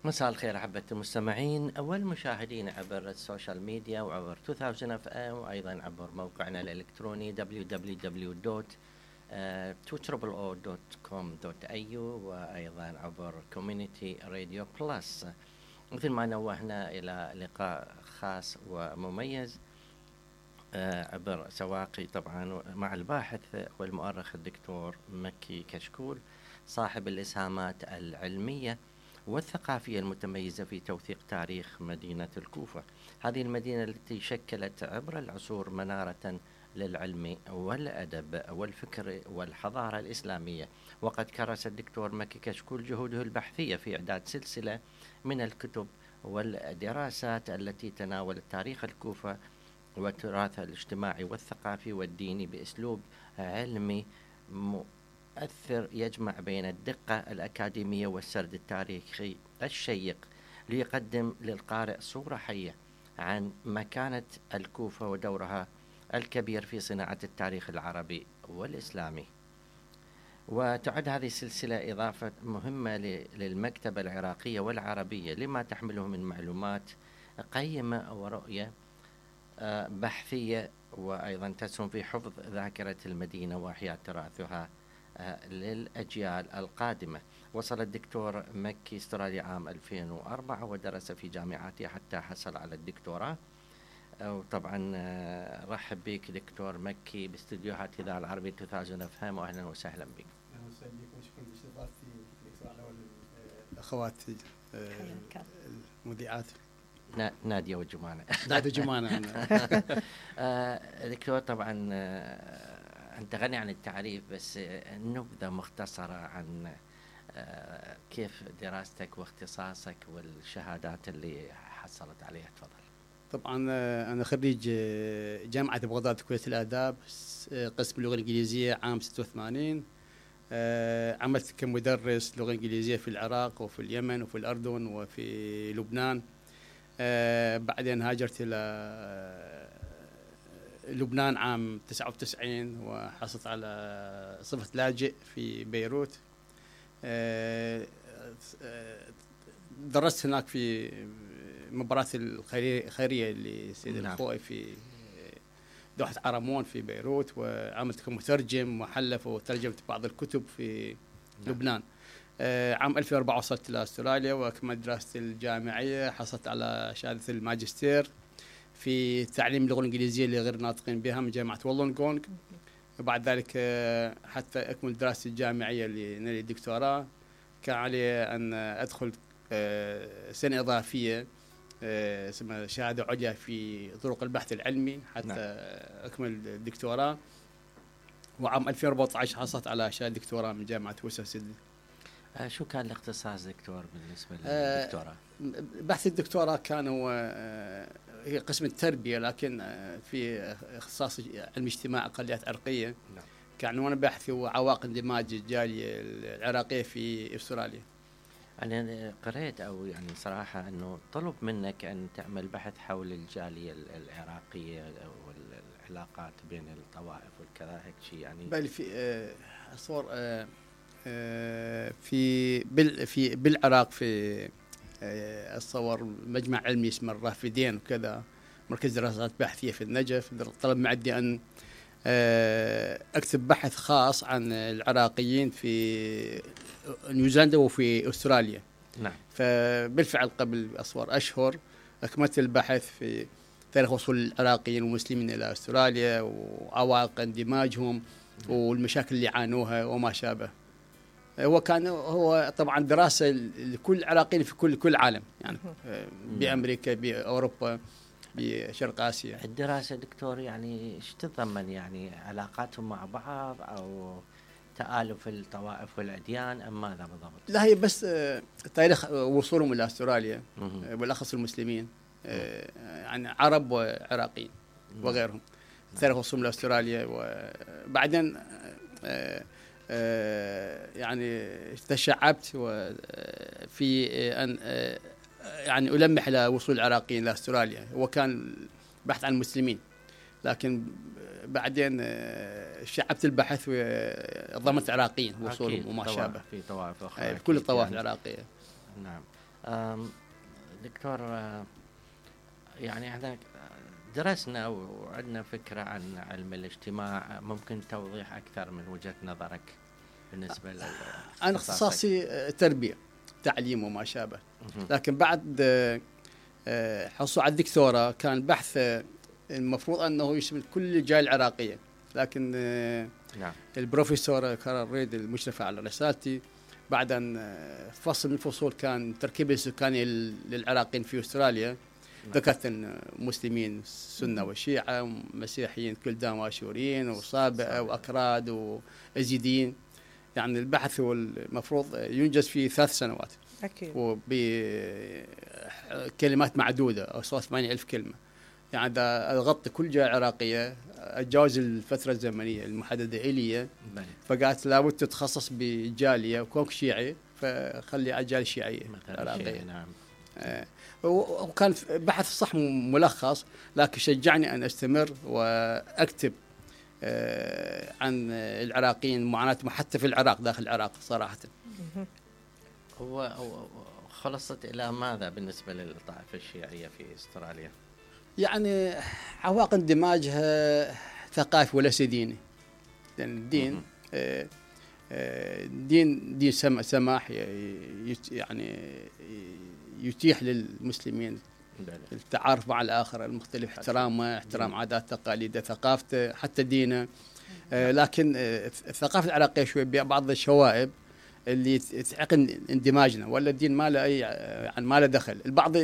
مساء الخير أحبة المستمعين والمشاهدين عبر السوشيال ميديا وعبر 2000 FM وأيضا عبر موقعنا الإلكتروني www.200.com.au وأيضا عبر Community Radio Plus. مثل ما نوهنا إلى لقاء خاص ومميز عبر سواقي طبعا مع الباحث والمؤرخ الدكتور مكي كشكول، صاحب الإسهامات العلمية والثقافية المتميزة في توثيق تاريخ مدينة الكوفة. هذه المدينة التي شكلت عبر العصور منارة للعلم والأدب والفكر والحضارة الإسلامية. وقد كرس الدكتور مكي كشكول جهوده البحثية في إعداد سلسلة من الكتب والدراسات التي تناولت تاريخ الكوفة والتراث الاجتماعي والثقافي والديني بأسلوب علمي مؤثر يجمع بين الدقة الأكاديمية والسرد التاريخي الشيق، ليقدم للقارئ صورة حية عن مكانة الكوفة ودورها الكبير في صناعة التاريخ العربي والإسلامي. وتعد هذه السلسلة إضافة مهمة للمكتبة العراقية والعربية لما تحمله من معلومات قيمة ورؤية بحثية، وأيضا تسهم في حفظ ذاكرة المدينة وإحياء تراثها للأجيال القادمة. وصل الدكتور مكي استراليا عام 2004 ودرس في جامعاتها حتى حصل على الدكتوراه. وطبعا رحب بك دكتور مكي باستديوهات إذاعة العربية 2000 FM، وأهلا وسهلا بك. أهلا وسهلا بكم، شكرا لاستضافتي الأخوات المذيعات نادية وجمانة. نادية وجمانة. دكتور طبعا أنت غني عن التعريف، بس نبذة مختصرة عن كيف دراستك واختصاصك والشهادات اللي حصلت عليها. تفضل. طبعا أنا خريج جامعة بغداد كلية الآداب، قسم اللغة الإنجليزية عام 86. عملت كمدرس لغة إنجليزية في العراق وفي اليمن وفي الأردن وفي لبنان. بعدين هاجرت إلى لبنان عام 99 وحصلت على صفة لاجئ في بيروت. درست هناك في مباراة الخيرية لسيد الخوئي في دوحة عرمون في بيروت، وعملت كمترجم محلف وترجمت بعض الكتب في لبنان. عام 2004 وصلت إلى أستراليا وأكملت دراستي الجامعية، حصلت على شهادة الماجستير في تعليم اللغة الإنجليزية لغير ناطقين بها من جامعة وولونغونغ. وبعد ذلك حتى أكمل دراستي الجامعية لنيل الدكتوراه كان علي أن أدخل سنة إضافية اسمها شهادة عليا في طرق البحث العلمي حتى أكمل الدكتوراه. وعام 2014 حصلت على شهادة دكتوراه من جامعة ويسر سيدني. شو كان الاختصاص دكتور بالنسبة للدكتوراه؟ بحث الدكتوراه كان هو هي قسم التربية، لكن في اختصاص علم اجتماع أقليات عرقية. كان وانا بحثي هو عوائق اندماج الجالية العراقية في استراليا. أنا قرأت أو يعني صراحة أنه طلب منك أن تعمل بحث حول الجالية العراقية والعلاقات بين الطوائف والكذا، هيك شيء يعني. بل في أصور في بالعراق في أتصور مجمع علمي اسمه الرافدين وكذا، مركز دراسات بحثية في النجف. طلب معدي أن أكتب بحث خاص عن العراقيين في نيوزيلندا وفي أستراليا. نعم. فبالفعل قبل أصور أشهر أكملت البحث في تاريخ وصول العراقيين والمسلمين إلى أستراليا وعوائق اندماجهم والمشاكل اللي عانوها وما شابه. هو طبعا دراسة لكل العراقيين في كل العالم، يعني بأمريكا بأوروبا بشرق آسيا. الدراسة دكتور يعني ايش تتضمن؟ يعني علاقاتهم مع بعض أو تآلف الطوائف والأديان أم ماذا بالضبط؟ لا، هي بس تاريخ وصولهم إلى أستراليا بالأخص المسلمين، يعني عرب وعراقيين وغيرهم. تاريخ وصولهم إلى أستراليا، وبعدين يعني تشعبت في أن يعني ألمح إلى وصول العراقيين إلى أستراليا. وكان بحث عن المسلمين، لكن بعدين شعبت البحث وضمت عراقيين وصولهم وما شابه في طوائف أخرى، في كل الطوائف العراقية. نعم. دكتور، يعني احنا درسنا وعندنا فكرة عن علم الاجتماع، ممكن توضيح أكثر من وجهة نظرك بالنسبة أنا اختصاصي تربية تعليم وما شابه، لكن بعد حصول على الدكتوراه كان بحث المفروض أنه يشمل كل الجالية العراقية، لكن نعم. البروفيسور كارل ريد المشرف على رسالتي بعد أن فصل من الفصول كان تركيب السكاني للعراقيين في أستراليا، ذكرت أن مسلمين سنة وشيعة ومسيحيين كلدان واشوريين وصابئة وأكراد وأزيديين. يعني البحث هو المفروض ينجز في 3 سنوات أكيد، وبكلمات معدودة أو 80,000 كلمة. يعني إذا أغطي كل جالية عراقية أتجاوز الفترة الزمنية المحددة إلي، فقالت لابد تتخصص بجالية وكونك شيعي فخلي على الجالية الشيعية العراقية. نعم. وكان بحث صح ملخص، لكن شجعني أن أستمر وأكتب عن العراقيين معاناتهم حتى في العراق داخل العراق صراحة. هو خلصت إلى ماذا بالنسبة للطائفة الشيعية في أستراليا؟ يعني عواقب اندماجها ثقافي وليس ديني، لأن الدين دين سماح يعني يتيح للمسلمين التعارف مع الآخر المختلف، احترام عادات تقاليده ثقافته حتى دينه. لكن الثقافة العراقية شوي بعض الشوائب اللي تعقد اندماجنا، ولا الدين ما له أي يعني ما له دخل. البعض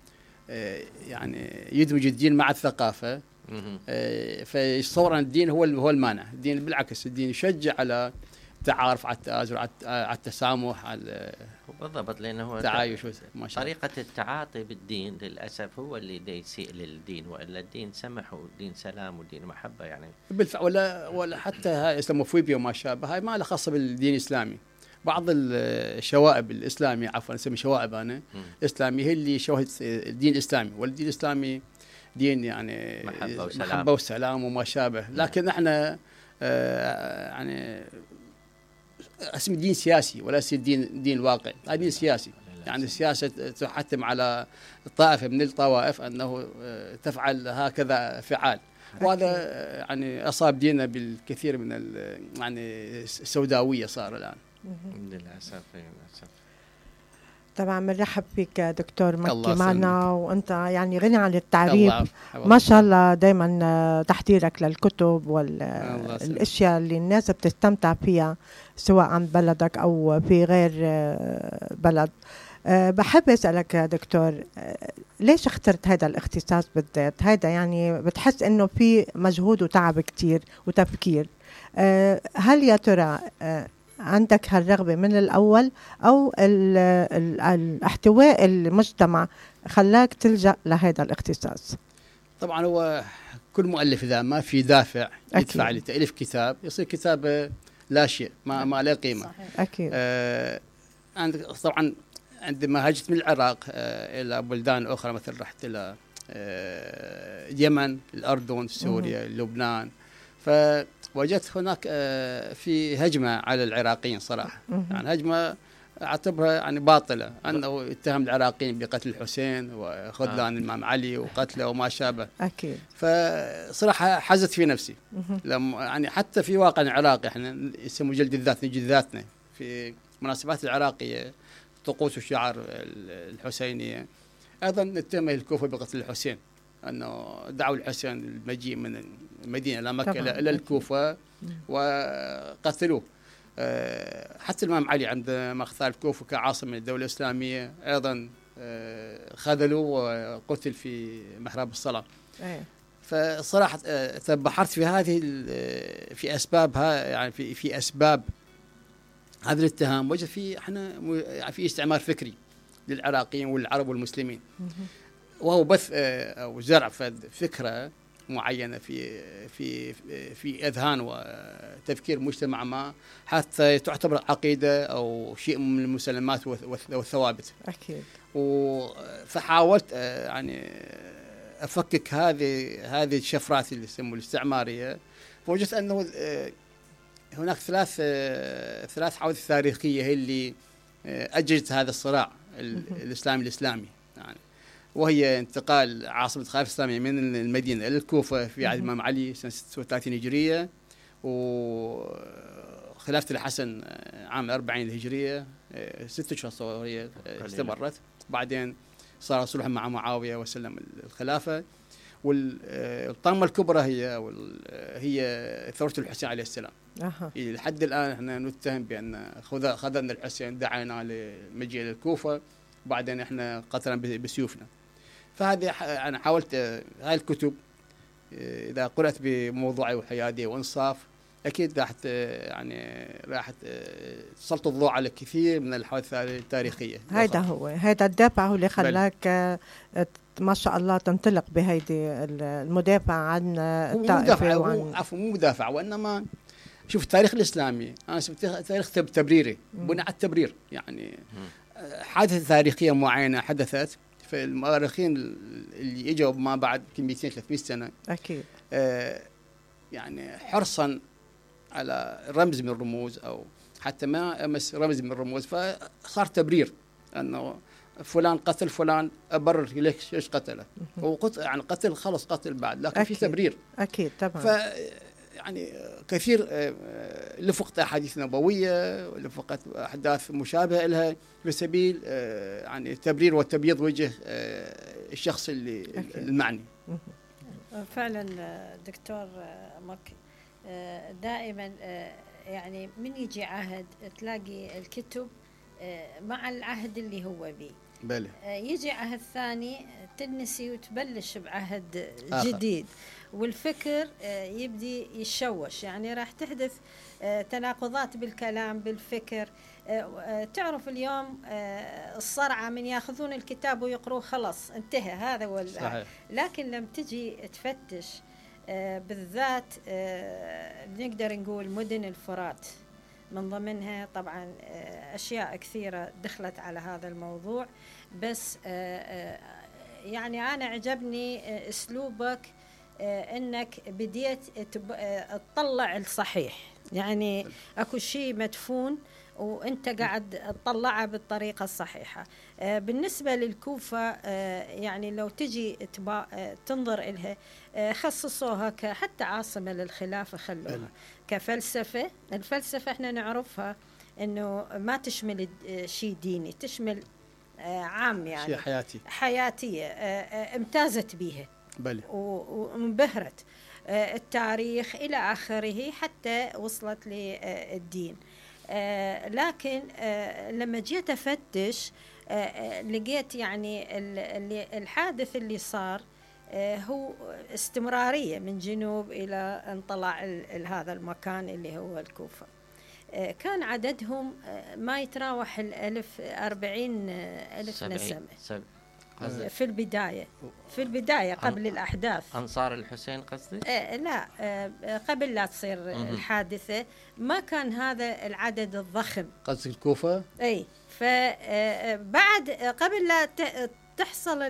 يعني يدمج الدين مع الثقافة، فيصور أن الدين هو المانع. الدين بالعكس، الدين يشجع على التعارف، على التآزر، على التسامح، على بالضبط، لأنه التعايش. طريقة التعاطي بالدين للأسف هو اللي يسيء للدين، وإلا الدين سمح ودين سلام ودين محبة يعني بالفعل. ولا حتى هاي إسلاموفوبيا وما شابه، هاي ما لها خاصة بالدين الإسلامي. بعض الشوائب الإسلامية، عفوا أسمي شوائب أنا إسلامي، هي اللي شوهت الدين الإسلامي. والدين الإسلامي دين يعني محبة وسلام وما شابه، لكن احنا يعني اسم دين سياسي ولا دين واقع. هذا دين سياسي، يعني السياسة تحتم على الطائفة من الطوائف أنه تفعل هكذا فعال، وهذا يعني أصاب ديننا بالكثير من يعني السوداوية صار الآن للأسف. طبعا بنرحب فيك دكتور مكي معنا، وانت يعني غني عن التعريف ما شاء الله. دائما تحضيرك للكتب والاشياء اللي الناس بتستمتع فيها سواء عن بلدك او في غير بلد. بحب اسالك يا دكتور، ليش اخترت هذا الاختصاص بالذات؟ هذا يعني بتحس انه في مجهود وتعب كتير وتفكير. هل يا ترى عندك هالرغبة من الأول، أو الاحتواء المجتمع خلاك تلجأ لهذا الاختصاص؟ طبعا هو كل مؤلف إذا ما في دافع يدفع لتأليف كتاب يصير كتاب لا شيء، ما له قيمة. صحيح. أكيد. طبعا عندما هاجت من العراق إلى بلدان أخرى، مثل رحت إلى اليمن، الأردن، سوريا، لبنان، فوجدت هناك في هجمة على العراقيين صراحة. يعني هجمة أعتبرها يعني باطلة، أنه اتهم العراقيين بقتل الحسين وخذلان الإمام علي وقتله وما شابه. أكيد. فصراحة حزت في نفسي. يعني حتى في واقع العراقي احنا يسموا جلد الذات، نجلد ذاتنا في مناسبات العراقية، طقوس الشعر الحسينية. أيضا نتهم الكوفة بقتل الحسين، أنه دعوا الحسين المجيء من المدينة إلى مكة إلى الكوفة وقتلوه. حتى الإمام علي عندما اختار الكوفة كعاصمة من الدولة الإسلامية أيضا خذلوه وقتل في محراب الصلاة. فصراحة تبحرت في هذه في أسبابها، يعني في أسباب هذا الاتهام. وجد في احنا في استعمار فكري للعراقيين والعرب والمسلمين، وهو بث أو زرع فكرة معينة في أذهان وتفكير مجتمع ما، حتى تعتبر عقيدة أو شيء من المسلمات والثوابت. أكيد. فحاولت يعني أفكك هذه الشفرات اللي يسموها الاستعمارية. فوجدت أنه هناك ثلاث حوادث تاريخية هي اللي أججت هذا الصراع الإسلامي يعني، وهي انتقال عاصمة الخلافة الإسلامية من المدينة إلى الكوفة في عهد الإمام علي سنة 36 هجرية، وخلافة الحسن عام 40 الهجرية 6 أشهر هي استمرت. بعدين صار صلح مع معاوية وسلم الخلافة. والطامة الكبرى هي ثورة الحسين عليه السلام. لحد الآن احنا نتهم بأن خذلنا الحسين، دعينا لمجيء للكوفة، وبعدين احنا قتلنا بسيوفنا. فهذه أنا حاولت هاي الكتب إذا قرأت بموضوعي وحيادية وإنصاف أكيد راح تسلط الضوء على كثير من الحوادث التاريخية. هذا الدافع هو اللي خلاك ما شاء الله تنطلق بهيدي المدافع عن الطائفة. عفوا مو مدافع، وإنما شوف التاريخ الإسلامي أنا تاريخ تبريري، بناء على التبرير. يعني حادثة تاريخية معينة حدثت، فالمؤرخين اللي اجوا ما بعد 200-300 سنة أكيد يعني حرصا على رمز من الرموز أو حتى ما أمس رمز من الرموز، فصار تبرير أنه فلان قتل فلان، أبرر ليش إيش قتله، يعني قتل خلص قتل بعد، لكن في تبرير أكيد طبعا. يعني كثير لفقت أحاديث نبوية ولفقت أحداث مشابهة لها في سبيل يعني التبرير وتبييض وجه الشخص المعني. فعلا دكتور مكي، دائما يعني من يجي عهد تلاقي الكتب مع العهد اللي هو بيه، بله يجي عهد ثاني تنسي وتبلش بعهد جديد، والفكر يبدي يشوش، يعني راح تحدث تناقضات بالكلام بالفكر. تعرف اليوم الصرعة من ياخذون الكتاب ويقروه خلص انتهى هذا هو، لكن لم تجي تفتش بالذات نقدر نقول مدن الفرات من ضمنها طبعا أشياء كثيرة دخلت على هذا الموضوع، بس يعني أنا عجبني أسلوبك أنك بديت تطلع الصحيح، يعني أكو شيء مدفون وأنت قاعد تطلعه بالطريقة الصحيحة. بالنسبة للكوفة يعني لو تجي تنظر إلها خصصوها حتى عاصمة للخلافة، خلوها كفلسفة. الفلسفة احنا نعرفها أنه ما تشمل شيء ديني، تشمل عام، يعني شيء حياتية امتازت بها وانبهرت التاريخ إلى آخره حتى وصلت للدين. لكن لما جيت أفتش لقيت يعني الحادث اللي صار هو استمرارية من جنوب إلى انطلع هذا المكان اللي هو الكوفة. كان عددهم ما يتراوح 40,000 نسمة في البداية قبل الأحداث. أنصار الحسين قصدي؟ لا، قبل لا تصير الحادثة ما كان هذا العدد الضخم. قصدك الكوفة؟ أي، فبعد قبل لا تحصل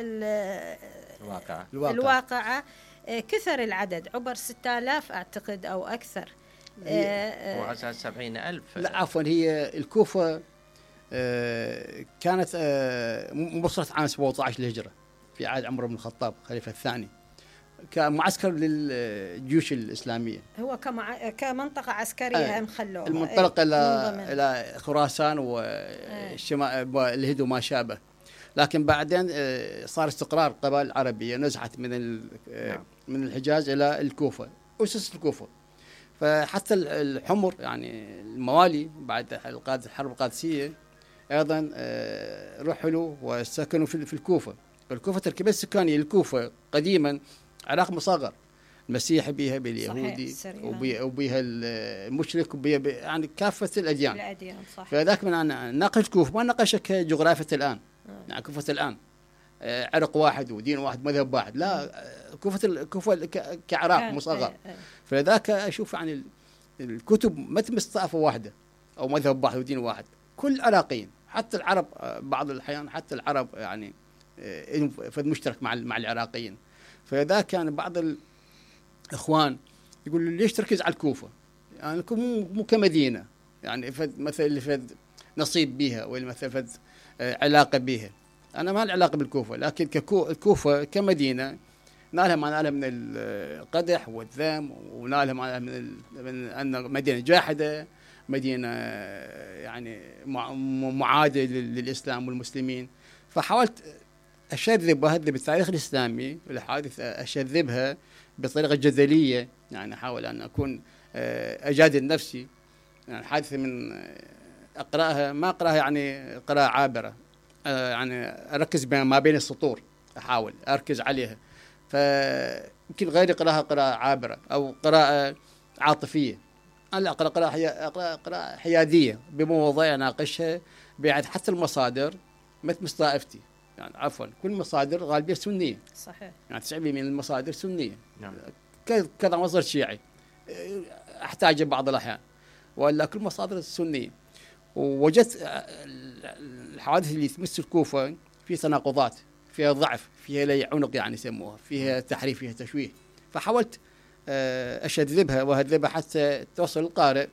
الواقعة كثر العدد، عبر 6,000 أعتقد أو أكثر. وعسى 70,000. لا عفوا، هي الكوفة كانت مبصرة عام 17 للهجرة في عهد عمر بن الخطاب خليفة الثاني، كمعسكر للجيوش الإسلامية، هو كمنطقة عسكرية مخلوها المنطلقة إلى خراسان والشمال والهند وما شابه. لكن بعدين صار استقرار قبائل عربية، نزحت من الحجاز إلى الكوفة، أسس الكوفة. فحتى الحمر يعني الموالي بعد الحرب القادسية أيضا رحلوا وسكنوا في الكوفة. الكوفة تركيبة السكانية الكوفة قديما عراق مصغر، المسيحي بها باليهودي وبها المشرك وبها يعني كافة الأديان. فذاك من ناقش كوفة ما ناقش كجغرافية الآن، يعني كوفة الآن عرق واحد ودين واحد مذهب واحد، لا، كوفة كعراق مصغر. فلذاك أشوف يعني الكتب ما تمس طائفة واحدة أو مذهب واحد ودين واحد، كل عراقيين، حتى العرب بعض الأحيان حتى العرب يعني فد مشترك مع العراقيين. فذا كان بعض الإخوان يقول ليش تركز على الكوفة، يعني مو كمدينة، يعني فد مثل اللي فد نصيب بها، ولا مثل فد علاقة بها. أنا ما لي علاقة بالكوفة، لكن الكوفة كمدينة نالها ما نالها من القدح والذم، ونالها ما من أن مدينة جاحدة، مدينة يعني معادية للإسلام والمسلمين. فحاولت أشذب وأهذب التاريخ الإسلامي والحادث، أشذبها بطريقة جدلية، يعني أحاول أن أكون أجادل نفسي. يعني الحادثة من أقرأها ما أقرأها يعني قراءة عابرة، يعني أركز ما بين السطور، أحاول أركز عليها. فيمكن غيري يقرأها قراءة عابرة أو قراءة عاطفية، أنا أقرأ قراءة حيادية بمواضيع أناقشها بعد حتى المصادر مثل طائفتي، يعني عفوا كل المصادر غالبية سنية. صحيح. يعني 90% من المصادر سنية. نعم. كذا مصدر شيعي أحتاجه بعض الأحيان، ولا كل مصادر سنية. ووجدت الحوادث اللي تمس الكوفة في تناقضات، فيها ضعف، فيها لي عنق يعني يسموها، فيها تحريف، فيها تشويه. فحاولت أشذبها وأهذبها حتى توصل للقارئ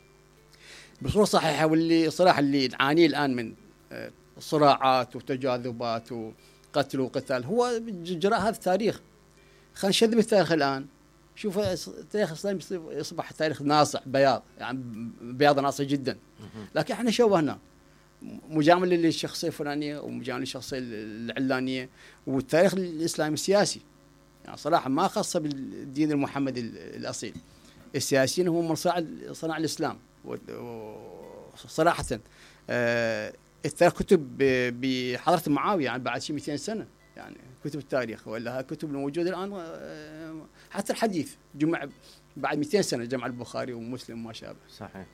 بصورة صحيحة. واللي صراحة اللي نعانيه الآن من صراعات وتجاذبات وقتل وقتال هو جراء هذا التاريخ. خلينا نشذب التاريخ الآن. شوف التاريخ الإسلامي يصبح تاريخ ناصع بياض، يعني بياض ناصع جدا، لكن احنا شوهنا مجاملة للشخصية الفلانية ومجاملة للشخصية العلانية. والتاريخ الإسلامي سياسي، يعني صراحة ما خاصة بالدين المحمدي الأصيل. السياسيين هم من صنع الإسلام صراحة. التاريخ كتب بحضرة معاوية يعني بعد شيء 200 سنة، يعني كتب التاريخ ولا كتب الموجودة الآن. حتى الحديث جمع بعد 200 سنة، جمع البخاري ومسلم وما شابه. صحيح.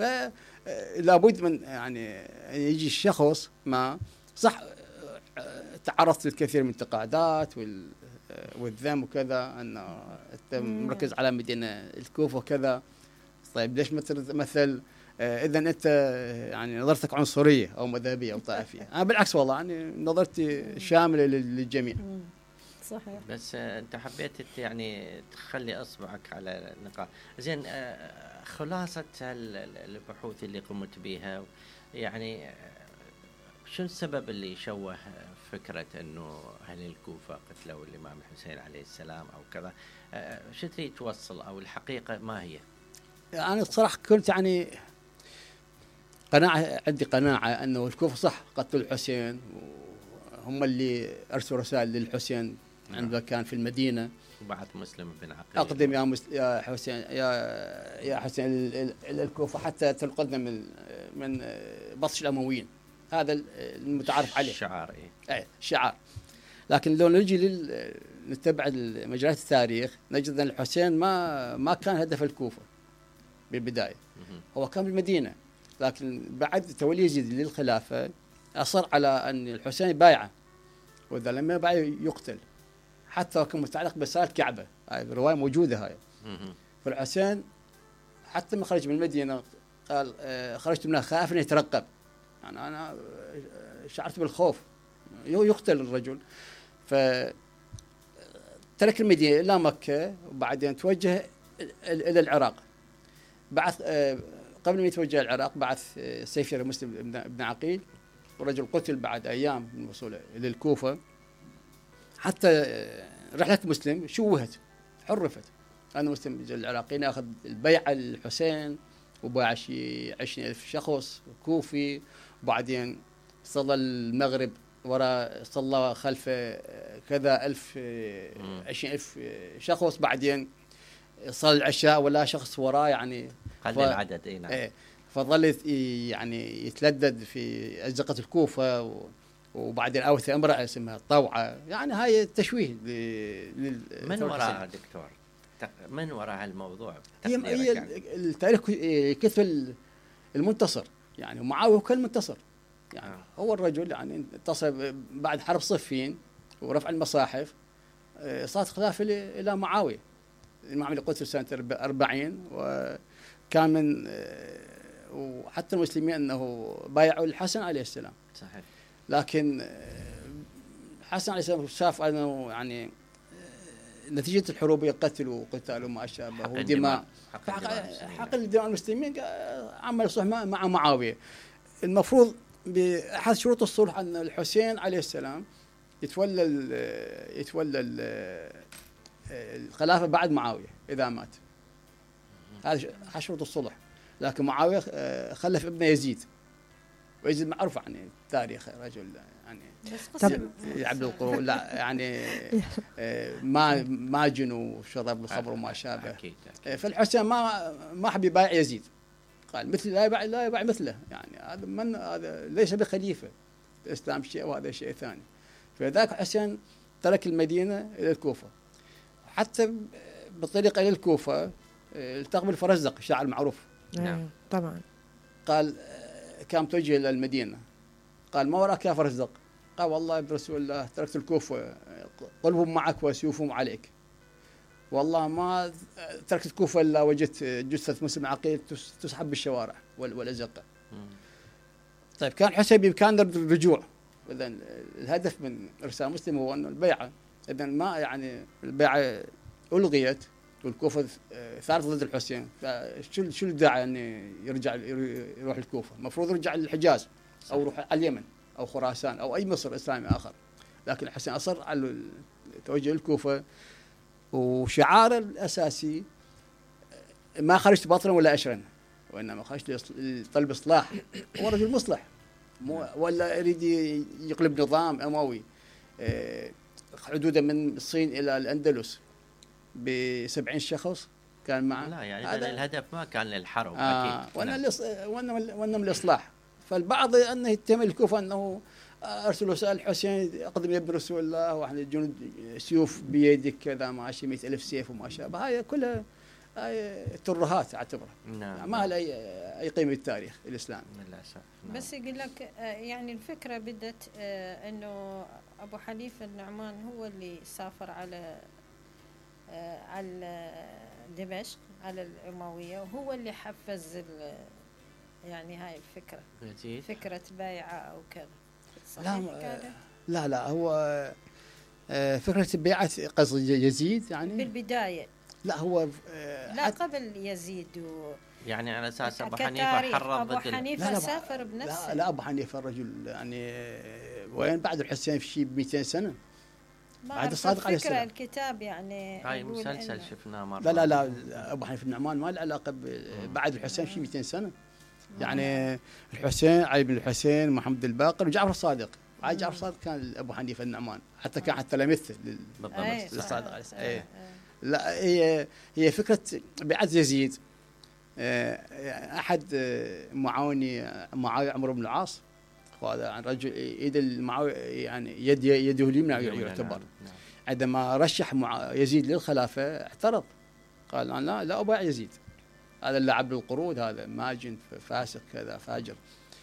فلا بد من يعني يجي الشخص ما صح. تعرضت للكثير من الانتقادات والذم وكذا، أنه أنت مركز على مدينة الكوفة وكذا. طيب ليش مثل إذا أنت يعني نظرتك عنصرية أو مذهبية أو طائفية؟ أنا بالعكس والله يعني نظرتي شاملة للجميع. صحيح. بس أنت حبيت يعني تخلي أصبعك على نقاط. زين، خلاصة البحوث اللي قمت بها، يعني شو السبب اللي شوه فكرة أنه أهل الكوفة قتلوا الإمام الحسين عليه السلام أو كذا؟ شو تريد توصل، أو الحقيقة ما هي؟ أنا الصراحة كنت يعني عندي قناعة أنه الكوفة صح قتلوا الحسين، وهم اللي أرسلوا رسائل للحسين عندما كان في المدينة. وبعث مسلم بن عقيل أقدم يا حسين، يا حسين الكوفة حتى تنقذنا من بطش الأمويين. هذا المتعارف عليه، الشعار. إيه شعار. لكن لو نجي نتبع مجريات التاريخ نجد أن الحسين ما كان هدف الكوفة بالبداية، هو كان بالمدينة. لكن بعد تولي يزيد للخلافة أصر على أن الحسين يبايعه، وإذا لم يبايع يقتل، حتى كان متعلق برسالة كعبة. هاي الرواية موجودة هاي. فالحسين حتى ما خرج من المدينة قال خرجت منها خائفا يترقب، يعني أنا شعرت بالخوف يقتل الرجل. فترك المدينة إلى مكة، وبعدين توجه إلى العراق. بعث قبل ما يتوجه العراق بعث سيفير مسلم بن عقيل، ورجل قتل بعد أيام من وصوله للكوفة. حتى رحلة مسلم شوهت، حرفت. أنا مسلم العراقيين أخذ البيعة للحسين، وباع شيء 20,000 شخص كوفي، وبعدين صلى المغرب وراء، صلى خلفه كذا 20,000 شخص، بعدين صلى العشاء ولا شخص وراه، يعني قل العدد. نعم. فظل يعني يتلدد في أزقة الكوفة، وبعدين أوثى امرأة اسمها طوعة. يعني هاي التشويه من وراء دكتور؟ من وراء الموضوع؟ هي التاريخ كتب المنتصر، يعني معاوية كان منتصر، يعني هو الرجل يعني انتصر بعد حرب صفين ورفع المصاحف. صارت خلافة إلى معاوية. الإمام اللي قتل سنة 40، وكان من وحتى المسلمين أنه بايعوا الحسن عليه السلام. صحيح. لكن حسن عليه السلام شاف أنه يعني نتيجة الحروب قتل وقتال وما شابه ودماء، حق الدماء المسلمين، عمل صلح مع معاوية. المفروض بأحد شروط الصلح أن الحسين عليه السلام يتولى الخلافة بعد معاوية إذا مات. هذا شروط الصلح. لكن معاوية خلف ابنه يزيد، ويزيد معروف عن التاريخ رجل يعني يعبد القرون، لا يعني ما جنوا وشرب الخمر وما شابه. فالحسين ما حب يبايع يزيد، قال مثل لا يبايع مثله، يعني هذا ليس بخليفة، الإسلام شيء وهذا شيء ثاني. فذاك حسين ترك المدينة إلى الكوفة، حتى بالطريق إلى الكوفة التقى بالفرزدق الشاعر المعروف. نعم طبعا. قال كان متوجه إلى المدينة، قال ما وراك يا فرزدق؟ قال والله برسول الله تركت الكوفة، قلبهم معك وسيوفهم عليك. والله ما تركت الكوفة إلا وجدت جثة مسلم عقيل تسحب بالشوارع والأزقة. طيب كان حسين بإمكانه الرجوع، إذن الهدف من إرسال مسلم هو أنه البيعة، إذن ما يعني البيعة ألغيت والكوفة ثارت ضد الحسين، فشو الداعي أن يروح الكوفة؟ المفروض يرجع للحجاز أو يروح على اليمن أو خراسان أو أي مصر إسلامي آخر. لكن الحسين أصر على توجه الكوفة، وشعاره الأساسي ما خرجت بطلا ولا أشرا، وإنما خرجت لطلب إصلاح. هو رجل مصلح، ولا يريد يقلب نظام أموي. حدودا من الصين إلى الأندلس ب70 شخص كان معه. لا يعني هذا الهدف ما كان للحرب. وإنما الإصلاح. فالبعض أنه يتهم الكوفة أنه أرسلوا سأل الحسين أقدم يا ابن رسول الله، وإحنا الجنود سيوف بيدك كذا ماشي 100,000 سيف وما شابه. هاي كلها ترهات أعتبرها. نعم. ما لها أي قيمة بالتاريخ الإسلامي للأسف. بس يقول لك يعني الفكرة بدت إنه أبو حنيفة النعمان هو اللي سافر على دمشق على الأموية، وهو اللي حفز يعني هاي الفكرة، فكرة بيعة أو كذا. لا هو فكرة بيعة قصد يزيد يعني بالبداية. لا هو لا قبل يزيد يعني على أساس أبو حنيفة حرر ضد أبو حنيفة سافر بنفسه. لا أبو حنيفة الرجل يعني وين بعد الحسين في شيء ب200 سنة بعد الصادق عليه السلام. الكتاب يعني هاي مسلسل شفناه مرة. لا أبو حنيفة النعمان ما له علاقة بعد الحسين في 200 سنة. يعني الحسين علي بن الحسين محمد الباقر وجعفر الصادق. جعفر الصادق كان أبو حنيفة النعمان، حتى كان حتى تلاميذه للصادق عليه السلام. لا هي فكرة بيعة يزيد. أحد معاوني معاوية عمرو بن العاص، وهذا عن رجل يد المعاوية يعني يده اليمنى يعتبر. عندما رشح يزيد للخلافة اعترض، قال أنا لا أبايع يزيد، هذا اللي عبد القرود، هذا ماجن فاسق كذا فاجر.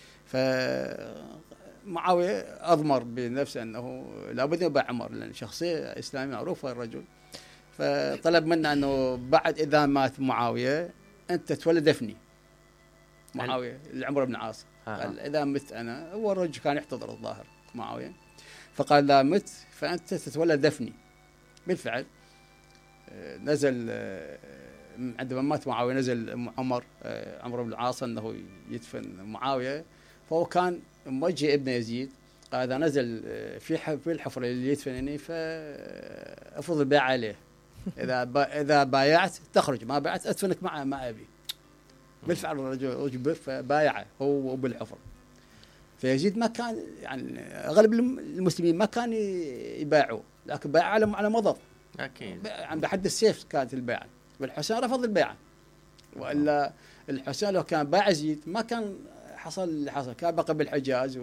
فمعاوية أضمر بنفسه أنه لابد يبايع عمر، لأن شخصية إسلامية معروفة الرجل. فطلب منه أنه بعد إذا مات معاوية أنت تولى دفني. معاوية العمر بن العاص قال إذا مت أنا، هو الرجل كان يحتضر الظاهر معاوية، فقال إذا مت فأنت تتولى دفني. بالفعل نزل عندما مات معاوية نزل عمر بن العاص أنه يدفن معاوية، فهو كان موجه ابن يزيد، قال إذا نزل في الحفرة اللي يدفنني فأفرض البيع عليه، إذا بايعت تخرج، ما بايعت أدفنك مع أبي. بالفعل الرجل بايعه هو بالحفرة. فيزيد ما كان يعني أغلب المسلمين ما كان يبايعوا، لكن بايع على مضض. أكيد. عند حد السيف كانت البيعة، والحسين رفض البيعة. وإلا الحسين لو كان بايع يزيد ما كان حصل اللي حصل، كان بقى بالحجاز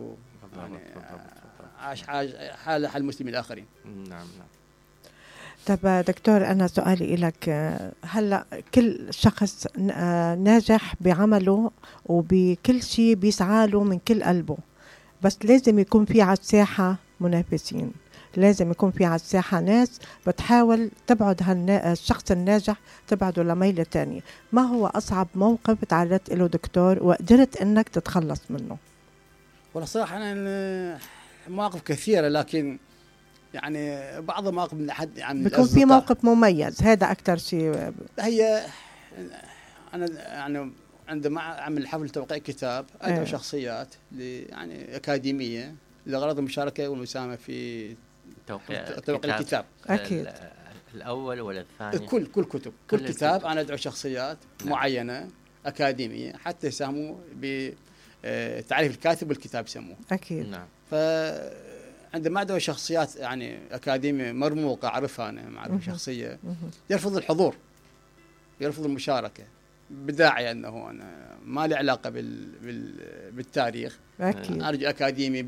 عاش حال المسلمين الآخرين. نعم. طب دكتور، أنا سؤالي لك، هلأ كل شخص ناجح بعمله وبكل شيء بيسعى له من كل قلبه، بس لازم يكون في على الساحة منافسين، لازم يكون في على الساحة ناس بتحاول تبعد الشخص الناجح تبعده لميلة تانية. ما هو أصعب موقف تعرضت له دكتور وقدرت إنك تتخلص منه؟ والله صراحة أنا مواقف كثيرة، لكن يعني بعض المواقف من أحد يعني بيكون في موقف مميز، هذا أكتر شيء. هي أنا يعني عندما أعمل حفل توقيع كتاب أدعو شخصيات يعني أكاديمية لغرض المشاركة والمساهمة في توقيع الكتاب. أكيد. الأول ولا الثاني؟ كل كتاب أنا أدعو شخصيات معينة أكاديمية حتى يساهموا بتعريف الكاتب والكتاب يسموه. أكيد. نعم. فعندما أدعو شخصيات يعني أكاديمية مرموقة أعرفها أنا معرفة شخصية يرفض الحضور، يرفض المشاركة بداعي أنه أنا ما لي علاقة بالتاريخ. أكيد. أرجو أكاديمي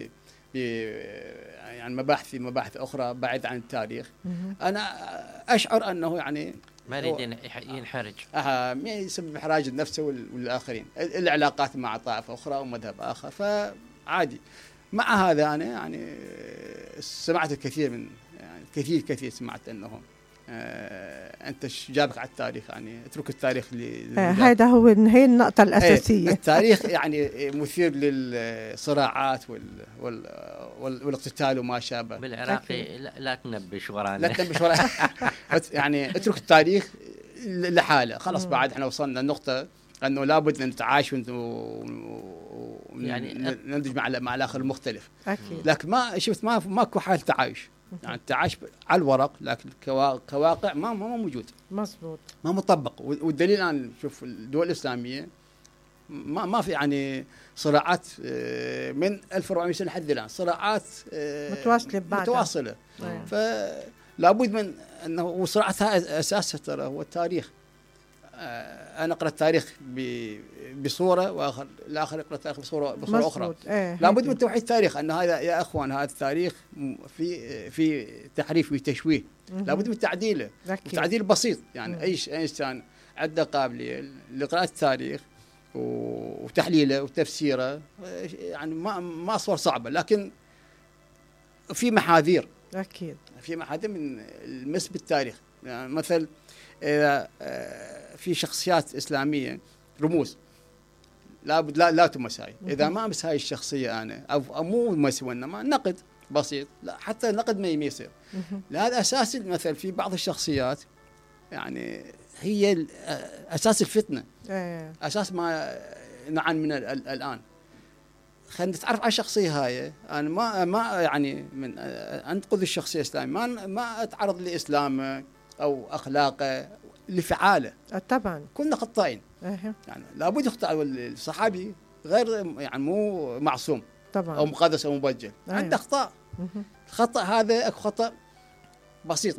يعني مباحث أخرى بعيد عن التاريخ. أنا أشعر أنه يعني ما يريد ينحرج، يسبب إحراج لنفسه والآخرين، العلاقات مع طائفة أخرى ومذهب آخر، فعادي. مع هذا أنا يعني سمعت الكثير من يعني كثير سمعت أنه أنت جابك على التاريخ، يعني اترك التاريخ هذا هي النقطة الأساسية. التاريخ يعني مثير للصراعات والاقتتال وما شابه. بالعراقي لا تنبش ورانا، يعني اترك التاريخ لحاله، خلاص بعد احنا وصلنا لنقطة أنه لابد أن نتعايش يعني ننتج مع الآخر المختلف. أكيد. لكن ماكو حال تعايش، يعني التعايش على الورق لكن كواقع ما موجود. مظبوط. ما مطبق. والدليل الآن شوف الدول الإسلامية ما في يعني صراعات من 1400 سنة لحد الآن، صراعات متواصلة. فلابد من أنه وصراعاتها أساسها ترى هو التاريخ. أنا أقرأ التاريخ بصورة وآخر الآخر يقرأ التاريخ بصورة أخرى. لابد من توحيد التاريخ، أن هذا يا أخوان هذا التاريخ في تحريف وتشويه، لابد من تعديله، تعديل بسيط. يعني أي إنسان عنده قابلية لقراءة التاريخ وتحليله وتفسيره، يعني ما صور صعبة، لكن في محاذير. أكيد. في محاذير من المس بالتاريخ. يعني مثل إذا في شخصيات إسلامية رموز لابد لا تمس هاي. إذا ما أمس هاي الشخصية أنا أو مو مس وإنما نقد بسيط، لا حتى نقد ما يصير. لهذا أساس مثل في بعض الشخصيات يعني هي أساس الفتنة، أساس ما نعاني من الآن. خلينا نتعرف على الشخصية هاي. أنا ما يعني من أنقذ الشخصية الإسلامية، ما أتعرض لإسلامه أو أخلاقه لفعاله. طبعا كلنا خطائين. يعني لابد يخطئ. الصحابي غير يعني مو معصوم طبعا أو مقدس أو مبجل، عنده أخطاء. الخطأ هذا خطأ بسيط.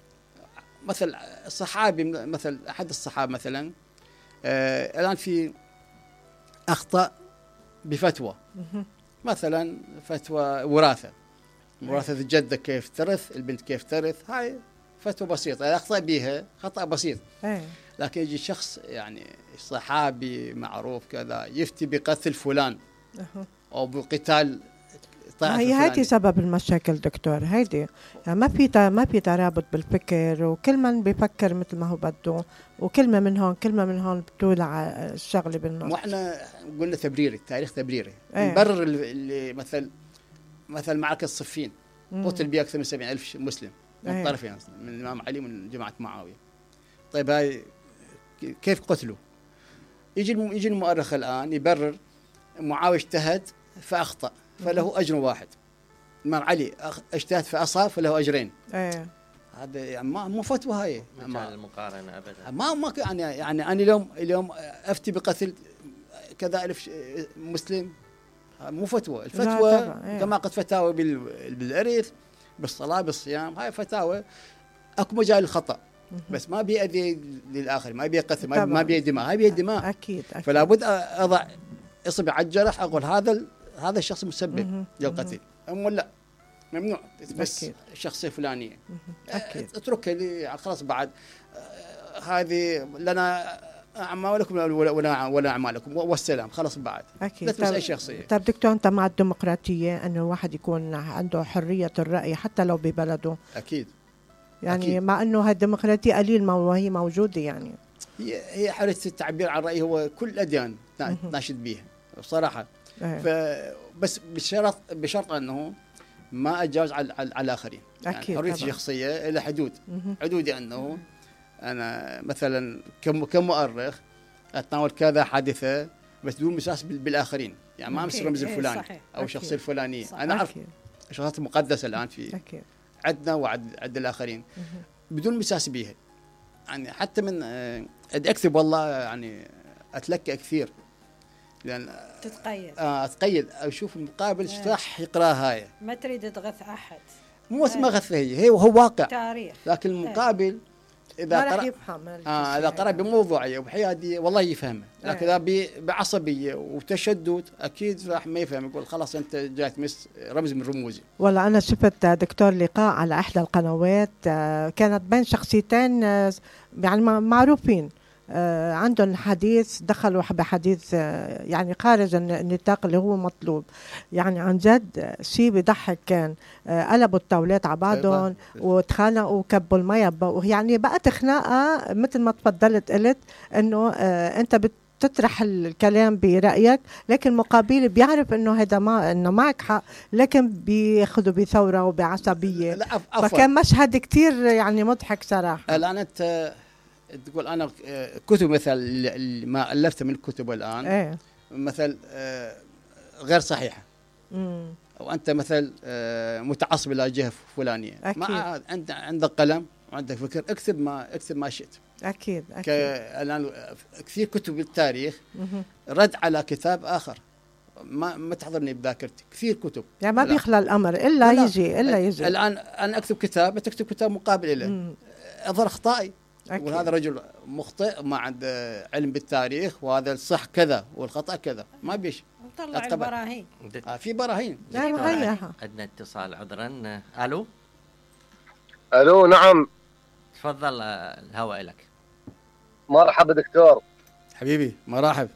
مثل الصحابي، مثل أحد الصحابة مثلا الآن في أخطأ بفتوى، مثلا فتوى وراثة الجدة كيف ترث، البنت كيف ترث، هاي فتوى بسيطة أخطأ بها خطأ بسيط. لكن يجي شخص يعني صحابي معروف كذا يفتي بقتل فلان أو بقتال طائفة. هي هذه سبب المشاكل دكتور. هيدي يعني ما في ترابط بالفكر، وكل من بيفكر مثل ما هو بده، وكلمة من هون بتولع على الشغلة بالنص. واحنا قلنا تبريري، التاريخ تبريري. نبرر اللي مثل معركة الصفين قتل بها أكثر من 70,000 مسلم من طرفين، من الإمام علي ومن جماعة معاوية. طيب هاي كيف قتلوا؟ يجي المؤرخ الآن يبرر معاوية اجتهد فأخطأ فله أجر واحد، الإمام علي اجتهد فأصاب فله أجرين. هذا يعني مو فتوى هاي، ما المقارنة أبدا. ما يعني أنا اليوم أفتي بقتل كذا 1000 مسلم، مو فتوى. الفتوى كما قد فتاوى بالإرث، بالصلاة، بالصيام، هاي فتاوى أكو مجال الخطأ، بس ما بيأذي للآخر، ما بيقتل، ما بيدماء، هاي بيدماء. أكيد. فلا بد أضع إصبع على الجرح، أقول هذا الشخص مسبب للقتل، أم لا ممنوع بس شخصية فلانية اتركها لي خلاص. بعد هذه لنا أعمالكم ولا أعمالكم والسلام، خلاص بعد. أكيد. لا تمس أي شخصية. طيب دكتور، أنت مع الديمقراطية أنه الواحد يكون عنده حرية الرأي حتى لو ببلده؟ أكيد. يعني أكيد. مع أنه هالديمقراطية قليل ما وهي موجودة، يعني هي حرية التعبير عن الرأي، هو كل الأديان ناشد بيها بصراحة. بس بشرط أنه ما أتجاوز على الآخرين. يعني حرية الشخصية إلى حدودي، أنه أنا مثلا كمؤرخ اتناول كذا حادثه بس بدون مساس بالاخرين، يعني ما امس الرمز الفلاني او الشخصيه الفلانيه. انا اعرف شخصيات مقدسه الان في عندنا وعند الاخرين بدون مساس بيها. يعني حتى من اكتب والله يعني اتلكى كثير لان تتقيد اتقيد اشوف المقابل صح يقراها هاي، ما تريد تغث احد، مو ما غث هي هو واقع تاريخ، لكن المقابل اذا اذا قرأ بموضوعيه وبحياديه والله يفهمه، لكن اذا بعصبيه وتشدد اكيد راح ما يفهم، يقول خلاص انت جاي تمس رمز من رموزي. والله انا شفت دكتور لقاء على احدى القنوات كانت بين شخصيتين يعني معروفين، عندهم حديث دخلوا بحديث يعني خارج النطاق اللي هو مطلوب، يعني عن جد شيء بيضحك. كان قلبوا الطاولات على بعضهم وتخانقوا وكبوا المية، يعني بقت خناقة مثل ما تفضلت قلت انه انت تطرح الكلام برأيك، لكن مقابل بيعرف انه هذا ما انه معك حق، لكن بياخذوا بثورة وبعصبية. فكان مشهد كتير يعني مضحك صراحة. الآن انت تقول انا كتب مثل اللي ما الفت من الكتب الان مثل غير صحيحه، وانت مثل متعصب الى جهه فلانيه، ما عندك قلم وعندك فكر، اكتب ما شئت. اكيد الان كثير كتب التاريخ رد على كتاب اخر ما تحضرني بذاكرتي، كثير كتب يعني ما بيخلى الامر الا يجي الان انا اكتب كتاب تكتب كتاب مقابل له، اظهر اخطائي، وهذا رجل مخطئ ما عنده علم بالتاريخ، وهذا الصح كذا والخطأ كذا، ما بيش طلع البراهين. في براهين. عندنا اتصال عذرا. الو نعم تفضل الهواء لك. مرحبا دكتور. حبيبي مرحب.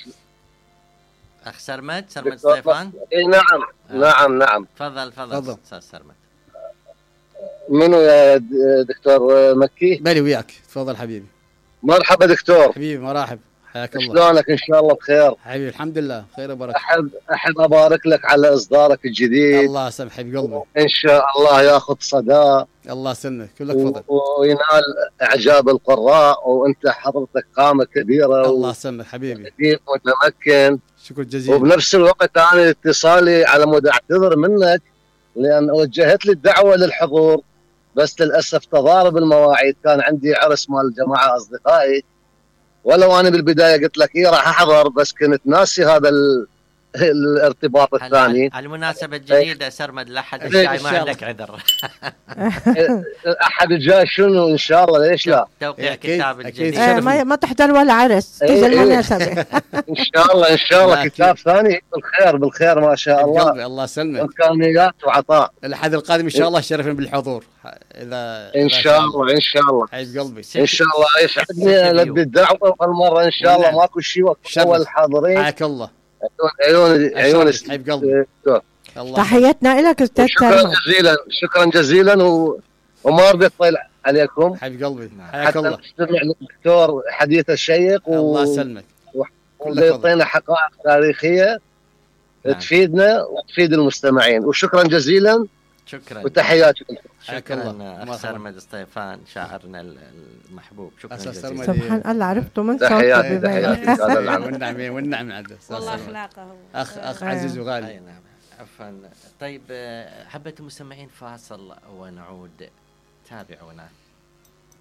اخ سرمد سطيفان. اي نعم تفضل استاذ سرمد. منو يا دكتور مكي؟ بلي وياك، تفضل حبيبي. مرحبا دكتور. حبيبي مرحب، حياك الله. شلونك؟ ان شاء الله بخير حبيبي الحمد لله بخير وبركه. احب ابارك لك على اصدارك الجديد. الله يسلمك حبيب قلبي. ان شاء الله ياخذ صدى. الله يسلمك كلك فضل. وينال اعجاب القراء، وانت حضرتك قامه كبيره. الله يسلمك حبيبي. متمكن. شكرا جزيلا. وبنفس الوقت انا اتصالي على مود اعتذر منك لان وجهت لي الدعوه للحضور، بس للاسف تضارب المواعيد، كان عندي عرس مال جماعه اصدقائي، ولو انا بالبدايه قلت لك راح احضر، بس كنت ناسي هذا الارتباط الثاني. على المناسبه الجديده سرمد الاحد الجاي ما عندك عذر. الاحد الجاي شنو ان شاء الله؟ ليش لا؟ توقيع كتاب الجديد. ما تحضر ولا عرس تجي المناسبه. ان شاء الله كتاب ثاني بالخير ما شاء الله. الله يسلمك. امكانيات وعطاء. الاحد القادم ان شاء الله شرفنا بالحضور. ان شاء الله حبيب قلبي. ان شاء الله يسعدني البي الدعوه هالمره ان شاء الله، ماكو شيء وقت اول الحاضرين. حياك الله. عيون حبيب قلبي. تحياتنا لك استاذ سرمد. شكرا جزيلا وما رضيت طيل عليكم. حبيب قلبي حياك الله. نستمع للدكتور حديث الشيق الله يسلمك. ويعطينا حقائق تاريخيه تفيدنا وتفيد المستمعين، وشكرا جزيلا. شكرا وتحياتي. شكرا سرمد سطيفان شاعرنا المحبوب. شكرا جزيلا. سبحان الله عرفته من صوته. تحياتي والنعم عنده والله اخلاقه اخ عزيز وغالي. نعم عفوا. طيب حبة المستمعين فاصل ونعود، تابعونا.